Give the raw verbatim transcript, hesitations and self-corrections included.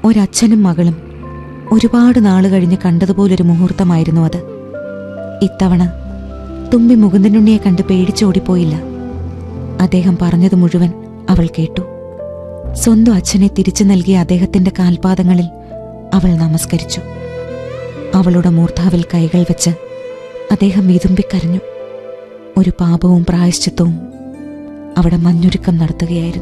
ഒരച്ഛനും മകളും ഒരുപാട് നാള് കഴിഞ്ഞ് കണ്ടതുപോലൊരു മുഹൂർത്തമായിരുന്നു അത്. ഇത്തവണ തുമ്പി മുകുന്ദനുണ്ണിയെ കണ്ട് പേടിച്ചോടിപ്പോയില്ല. അദ്ദേഹം പറഞ്ഞത് മുഴുവൻ അവൾ കേട്ടു. സ്വന്തം അച്ഛനെ തിരിച്ചു നൽകിയ അദ്ദേഹത്തിന്റെ കാൽപാദങ്ങളിൽ അവൾ നമസ്കരിച്ചു. അവളുടെ മൂർധാവിൽ കൈകൾ വെച്ച് അദ്ദേഹം വിതുമ്പിക്കരഞ്ഞു. ഒരു പാപവും പ്രായശ്ചിത്തവും അവിടെ മഞ്ഞുരുക്കം നടത്തുകയായിരുന്നു.